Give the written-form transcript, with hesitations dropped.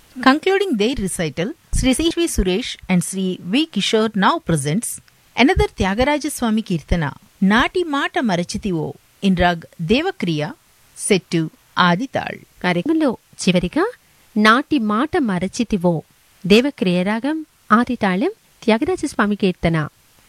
Concluding their recital, Sri C.V. Suresh and Sri V. Kishore now presents another Tyagaraja Swami Kirtana, Nati Mata Marachitivo, in rag Devakriya, set to Adital. కార్యక్రమంలో చివరిగా నాటి మాట మరచితివో దేవక్రియ రాగం ఆదితాళం త్యాగరాజస్వామి కీర్తన.